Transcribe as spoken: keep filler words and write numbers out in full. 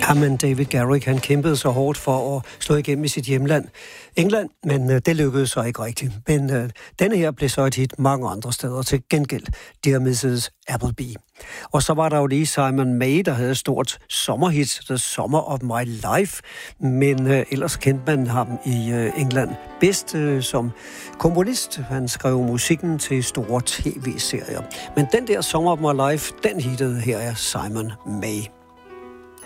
Jamen, David Garrick, han kæmpede så hårdt for at slå igennem i sit hjemland, England, men øh, det lykkedes så ikke rigtigt. Men øh, denne her blev så et hit mange andre steder til gengæld, Dear missus Appleby. Og så var der jo lige Simon May, der havde et stort sommerhit, The Summer of My Life, men øh, ellers kendte man ham i øh, England bedst øh, som komponist. Han skrev musikken til store tv-serier. Men den der Summer of My Life, den hittede her er Simon May.